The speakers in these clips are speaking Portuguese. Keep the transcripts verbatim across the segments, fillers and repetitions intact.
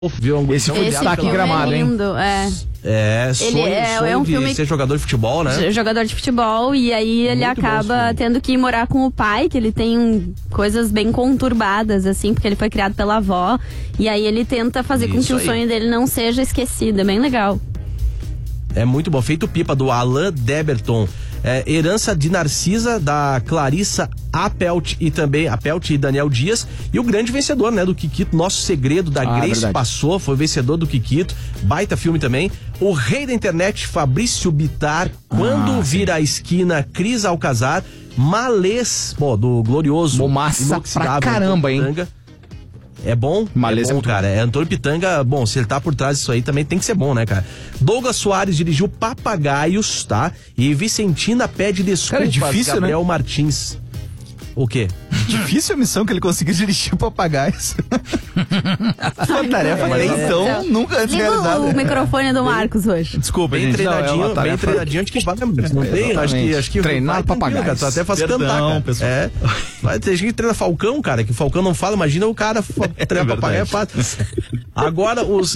Viu? Esse foi destaque em Gramado, é lindo, hein? É. É, sonho, Ele é, sonho é um de filme... ser jogador de futebol, né? Jogador de futebol, e aí ele Muito acaba tendo que ir morar com o pai, que ele tem coisas bem conturbadas, assim, porque ele foi criado pela avó. E aí ele tenta fazer Isso com que aí. o sonho dele não seja esquecido. É bem legal. É muito bom. Feito pipa do Alain Deberton. É, Herança de Narcisa, da Clarissa Apelt e também Apelt e Daniel Dias. E o grande vencedor, né, do Kikito, Nosso Segredo, da Ah, Grace verdade. Passou, foi vencedor do Kikito. Baita filme também. O rei da internet, Fabrício Bittar. Quando Ah, vira a esquina, Cris Alcazar. Malês, pô, do glorioso. Bom, massa inoxidável pra caramba, Antônio hein? Pitanga. É bom? Malês é é bom, muito cara. É Antônio Pitanga, bom, se ele tá por trás disso aí também tem que ser bom, né, cara? Douglas Soares dirigiu Papagaios, tá? E Vicentina pede desculpas, Cara, é difícil, Gabriel né? Martins. O quê? Difícil a missão que ele conseguiu dirigir papagaios. Uma tarefa Mas até é- então nunca antes Liga realizada. o microfone do Marcos hoje. Desculpa, Bem gente. não, é uma treinadinho, bem tarefa- treinadinho antes que vai, não tem, acho que, acho que Treinar vai tranquilo, papagaios. cara, tu até faz Perdão, cantar, cara. pessoal. É. Vai ter gente que treina Falcão, cara, que o Falcão não fala, imagina o cara fa- treina É papagaio, é verdade. fácil. Agora os...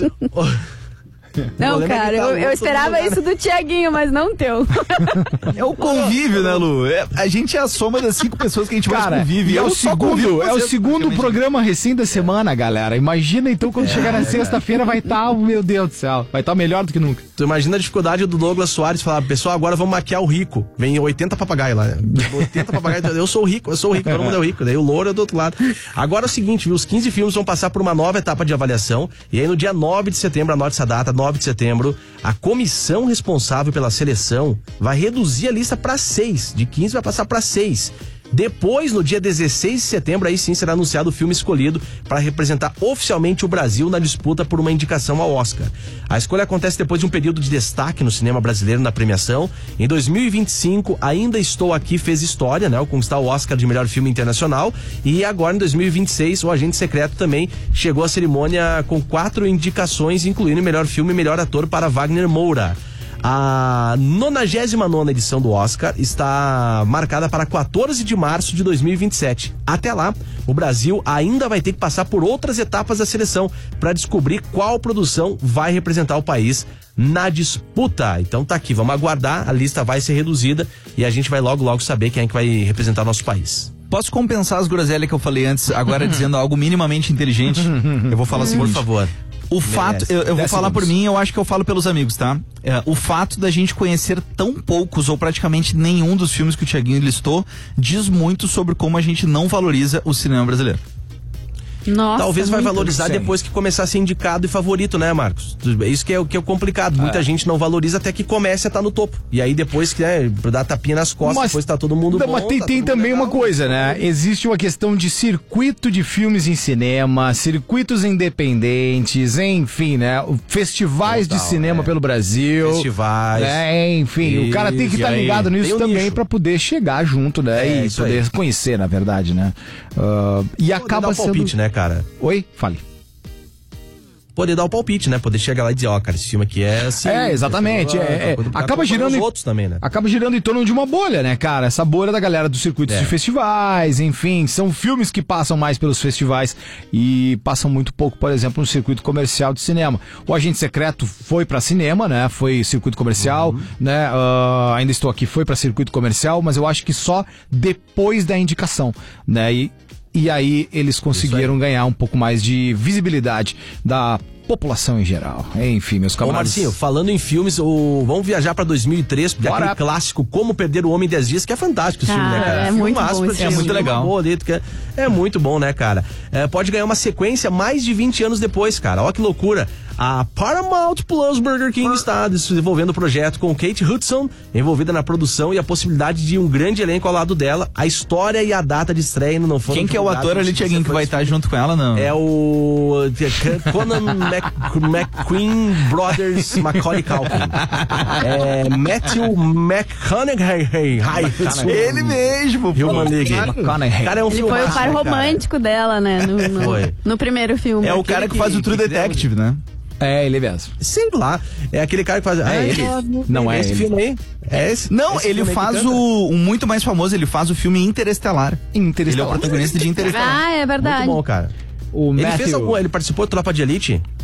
Não, problema é cara, que tá eu, eu todo esperava mundo, isso do Tiaguinho, mas não teu. É o convívio, né, Lu? É- a gente é a soma das cinco pessoas que a gente mais Cara, convive. e é Eu o só convivo segundo, com é o vocês, segundo praticamente. programa recém da semana, galera. Imagina então quando chegar na sexta-feira vai estar, meu Deus do céu, vai estar melhor do que nunca. Tu imagina a dificuldade do Douglas Soares falar, pessoal, agora vamos maquiar o rico. Vem oitenta papagaios lá. oitenta papagaios, eu sou o rico, eu sou o rico, todo mundo é o rico. Daí o louro é do outro lado. Agora é o seguinte, viu? Os quinze filmes vão passar por uma nova etapa de avaliação. E aí no dia nove de setembro, anote essa data, nove de setembro, a comissão responsável pela seleção vai reduzir a lista para seis. De quinze vai passar para seis. Depois, no dia dezesseis de setembro, aí sim será anunciado o filme escolhido para representar oficialmente o Brasil na disputa por uma indicação ao Oscar. A escolha acontece depois de um período de destaque no cinema brasileiro na premiação. Em dois mil e vinte e cinco, Ainda Estou Aqui fez história, né, ao conquistar o Oscar de melhor filme internacional. E agora, em dois mil e vinte e seis, o Agente Secreto também chegou à cerimônia com quatro indicações, incluindo melhor filme e melhor ator para Wagner Moura. A nonagésima nona edição do Oscar está marcada para quatorze de março de dois mil e vinte e sete. Até lá, o Brasil ainda vai ter que passar por outras etapas da seleção para descobrir qual produção vai representar o país na disputa. Então tá aqui, vamos aguardar, a lista vai ser reduzida e a gente vai logo logo saber quem é que vai representar o nosso país. Posso compensar as groselhas que eu falei antes, agora dizendo algo minimamente inteligente? Eu vou falar o seguinte. Por favor. O fato, eu, eu vou Dez falar por segundos. mim, eu acho que eu falo pelos amigos, tá? É, o fato da gente conhecer tão poucos ou praticamente nenhum dos filmes que o Thiaguinho listou diz muito sobre como a gente não valoriza o cinema brasileiro. Nossa, Talvez vai muito. valorizar sim. depois que começar a ser indicado e favorito, né, Marcos? É isso que é o que é o complicado. Muita gente não valoriza até que comece a estar no topo. E aí depois que, né, dá tapinha nas costas, Mas- depois tá todo mundo Não, bom. mas tem, tá tem todo mundo também legal. uma coisa, né? Existe uma questão de circuito de filmes em cinema, circuitos independentes, enfim, né? Festivais Total, de cinema é. pelo Brasil. Festivais. Né? Enfim, o cara tem que Isso, estar e aí? ligado nisso Tem um também nicho. pra poder chegar junto, né? É, e isso poder aí. conhecer, na verdade, né? Ah, e Poder acaba dar o sendo... palpite, né, cara? Oi? Fale. Poder dar o palpite, né? Poder chegar lá e dizer, ó, cara, esse filme aqui é assim. É, exatamente. esse filme, É, é. ó, coisa pra Acaba acompanhar girando os em- outros também, né? Acaba girando em torno de uma bolha, né, cara? Essa bolha da galera dos circuitos É. de festivais, enfim, são filmes que passam mais pelos festivais e passam muito pouco, por exemplo, no circuito comercial de cinema. O Agente Secreto foi pra cinema, né? Foi circuito comercial, Uhum. né? Ah, Ainda Estou Aqui foi pra circuito comercial, mas eu acho que só depois da indicação, né? E, e aí eles conseguiram ganhar um pouco mais de visibilidade da população em geral. Enfim, meus Ô camaradas. Marcinho, falando em filmes, o... vamos viajar pra dois mil e três, porque é Bora. aquele clássico Como Perder o Homem em dez Dias, que é fantástico esse filme, né, Cara, cara? é muito Filmaço bom pra esse ti, filme. muito legal. Boa ali, tu quer- É muito bom, né, cara? É, pode ganhar uma sequência mais de vinte anos depois, cara. Olha que loucura. A Paramount Plus Burger King está desenvolvendo o projeto com Kate Hudson envolvida na produção e a possibilidade de um grande elenco ao lado dela. A história e a data de estreia ainda não foram Quem que é o divulgadas, ator ali, não sei Thiaguinho, se que foi vai estar junto com ela, não? É o Conan Mac, McQueen Brothers Macaulay Culkin. É Matthew McConaughey. Ele mesmo, pô. Human League. McConaughey. Cara, é um Ele foi filmaço, o par né, cara? romântico dela, né? No, no, Foi. no primeiro filme. É o cara que faz o True que fizeram- Detective, né? É, ele mesmo. Sei lá. É aquele cara que faz. Ah, É ele? Não é esse ele. filme aí? É esse? Não, esse ele filme aí que faz canta? o, um muito mais famoso, ele faz o filme Interestelar. Interestelar. Ele é o protagonista de Interestelar. Ah, é verdade. Muito bom, cara. O Ele Matthew... fez algum. Ele participou do Tropa de Elite?